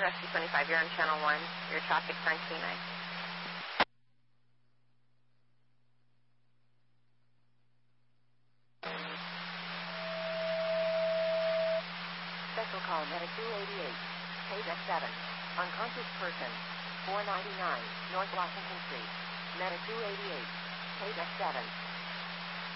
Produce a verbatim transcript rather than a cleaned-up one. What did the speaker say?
Rescue twenty-five, you're on channel one. Your traffic sign K nine. Special call Medic two eighty-eight. Page X seven. Unconscious person. four ninety-nine, North Washington Street. Medic two eighty-eight. Page X seven.